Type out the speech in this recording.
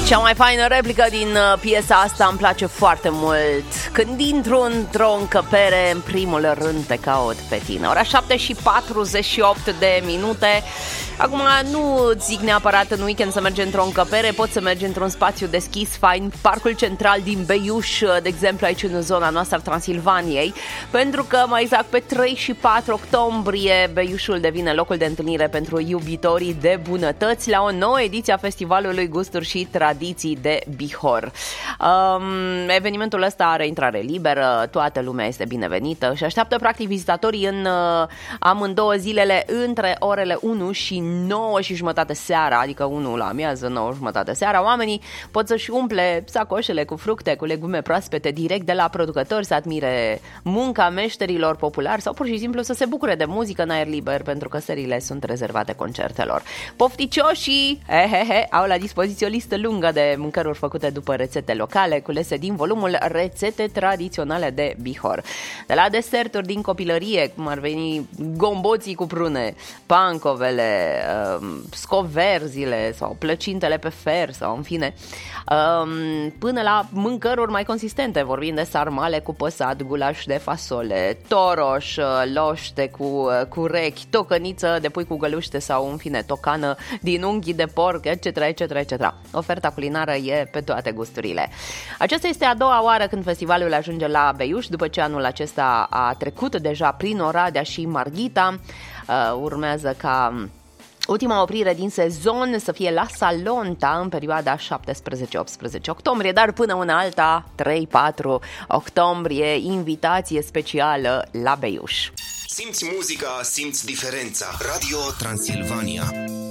Cea mai faină replică din piesa asta îmi place foarte mult. Când intru într-o încăpere, în primul rând te caut pe tine. Ora 7:48 de minute. Acum nu zic neapărat în weekend să mergi într-o încăpere, poți să mergi într-un spațiu deschis, fain, Parcul Central din Beiuș, de exemplu aici în zona noastră Transilvaniei, pentru că mai exact pe 3 și 4 octombrie Beiușul devine locul de întâlnire pentru iubitorii de bunătăți la o nouă ediție a Festivalului Gusturi și Tradiții de Bihor. Evenimentul ăsta are intrare liberă, toată lumea este binevenită și așteaptă practic vizitatorii în amândouă zilele între orele 1 și 9 și jumătate seara, adică 1 la amiază, 9 jumătate seara. Oamenii pot să-și umple sacoșele cu fructe, cu legume proaspete direct de la producători, să admire munca meșterilor populari sau pur și simplu să se bucure de muzică în aer liber, pentru că serile sunt rezervate concertelor. Pofticioșii au la dispoziție o listă lungă de mâncăruri făcute după rețete locale, culese din volumul Rețete tradiționale de Bihor. De la deserturi din copilărie, cum ar veni gomboții cu prune, pancovele, scoverzile sau plăcintele pe fer sau în fine, până la mâncăruri mai consistente, vorbind de sarmale cu păsat, gulaș de fasole, toroș, loște cu urechi, tocăniță de pui cu găluște sau în fine tocană din unghi de porc, etc., etc., etc. Oferta culinară e pe toate gusturile. Aceasta este a doua oară când festivalul ajunge la Beiuș, după ce anul acesta a trecut deja prin Oradea și Marghita. Urmează ca ultima oprire din sezon să fie la Salonta în perioada 17-18 octombrie, dar până una alta, 3-4 octombrie, invitație specială la Beiuș. Simți muzica, simți diferența. Radio Transilvania.